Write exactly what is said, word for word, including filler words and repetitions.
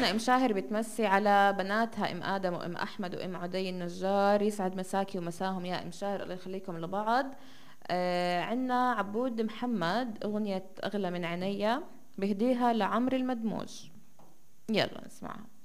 معنا ام شاهر بتمسي على بناتها ام ادم وام احمد وام عدي النجار، يسعد مساكي ومساهم يا ام شاهر، الله يخليكم لبعض. آه عنا عبود محمد اغنية اغلى من عينيا بهديها لعمرو المدموج، يلا نسمعها.